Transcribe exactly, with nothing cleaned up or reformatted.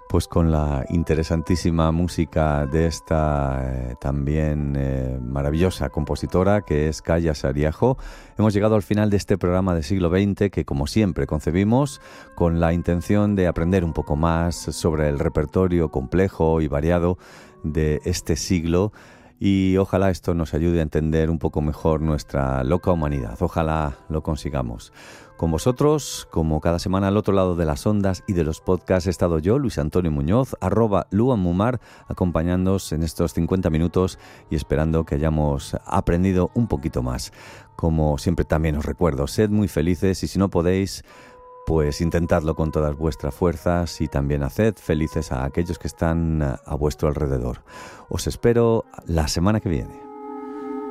Pues con la interesantísima música de esta eh, también eh, maravillosa compositora que es Kaya Saariaho, hemos llegado al final de este programa de siglo veinte que, como siempre, concebimos con la intención de aprender un poco más sobre el repertorio complejo y variado de este siglo, y ojalá esto nos ayude a entender un poco mejor nuestra loca humanidad. Ojalá lo consigamos. Con vosotros, como cada semana al otro lado de las ondas y de los podcasts, he estado yo, Luis Antonio Muñoz, arroba luanmumar, acompañándoos en estos cincuenta minutos y esperando que hayamos aprendido un poquito más. Como siempre también os recuerdo, sed muy felices y si no podéis, pues intentadlo con todas vuestras fuerzas y también haced felices a aquellos que están a vuestro alrededor. Os espero la semana que viene.